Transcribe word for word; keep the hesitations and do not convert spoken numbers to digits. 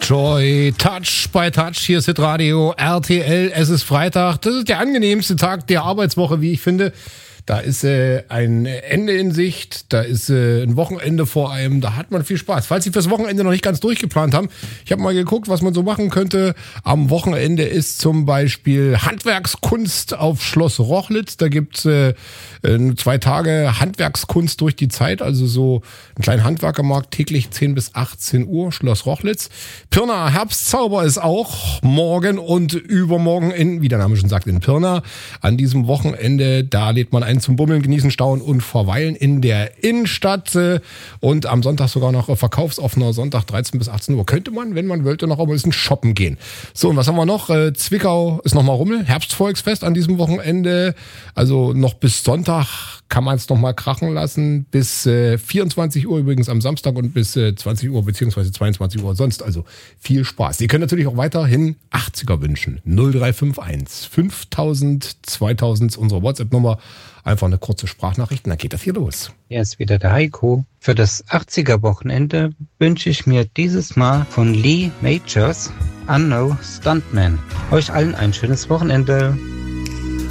Joy Touch bei Touch, hier ist Hitradio R T L, es ist Freitag, das ist der angenehmste Tag der Arbeitswoche, wie ich finde. Da ist äh, ein Ende in Sicht, da ist äh, ein Wochenende vor einem, da hat man viel Spaß. Falls Sie fürs Wochenende noch nicht ganz durchgeplant haben, ich habe mal geguckt, was man so machen könnte. Am Wochenende ist zum Beispiel Handwerkskunst auf Schloss Rochlitz. Da gibt's äh, zwei Tage Handwerkskunst durch die Zeit, also so einen kleinen Handwerkermarkt, täglich zehn bis achtzehn Uhr, Schloss Rochlitz. Pirna Herbstzauber ist auch morgen und übermorgen in, wie der Name schon sagt, in Pirna. An diesem Wochenende, da lädt man ein zum Bummeln, Genießen, Staunen und Verweilen in der Innenstadt und am Sonntag sogar noch verkaufsoffener Sonntag dreizehn bis achtzehn Uhr. Könnte man, wenn man wollte, noch ein bisschen shoppen gehen. So, und was haben wir noch? Zwickau ist nochmal Rummel, Herbstvolksfest an diesem Wochenende. Also noch bis Sonntag kann man es nochmal krachen lassen. Bis äh, vierundzwanzig Uhr übrigens am Samstag und bis äh, zwanzig Uhr beziehungsweise zweiundzwanzig Uhr sonst. Also viel Spaß. Sie können natürlich auch weiterhin achtziger wünschen. null drei fünf eins fünftausend zweitausend ist unsere WhatsApp-Nummer. Einfach eine kurze Sprachnachricht und dann geht das hier los. Hier ist wieder der Heiko. Für das achtziger-Wochenende wünsche ich mir dieses Mal von Lee Majors Unknown Stuntman. Euch allen ein schönes Wochenende.